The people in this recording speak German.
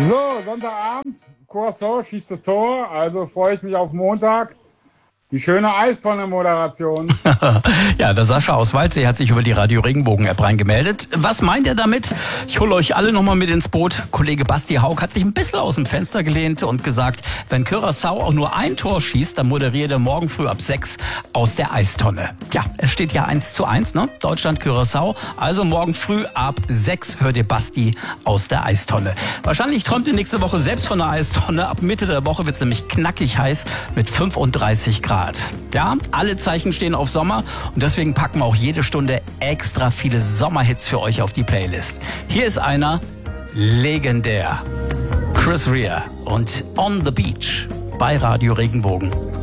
So, Sonntagabend, Curacao schießt das Tor, also freue ich mich auf Montag. Die schöne Eistonne-Moderation. Ja, der Sascha aus Waldsee hat sich über die Radio Regenbogen-App reingemeldet. Was meint er damit? Ich hole euch alle nochmal mit ins Boot. Kollege Basti Haug hat sich ein bisschen aus dem Fenster gelehnt und gesagt, wenn Curaçao auch nur ein Tor schießt, dann moderiert er morgen früh ab 6 aus der Eistonne. Ja, es steht ja 1:1, ne? Deutschland-Curaçao. Also morgen früh ab 6 hört ihr Basti aus der Eistonne. Wahrscheinlich träumt ihr nächste Woche selbst von der Eistonne. Ab Mitte der Woche wird es nämlich knackig heiß mit 35 Grad. Ja, alle Zeichen stehen auf Sommer und deswegen packen wir auch jede Stunde extra viele Sommerhits für euch auf die Playlist. Hier ist einer legendär. Chris Rea und On the Beach bei Radio Regenbogen.